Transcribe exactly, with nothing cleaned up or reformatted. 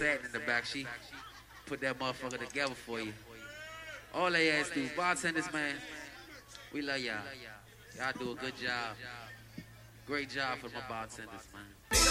Satin in the back. She put that motherfucker together for you. All they ask do, bartenders, man, we love y'all. Y'all do a good job. Great job for my bartenders, man.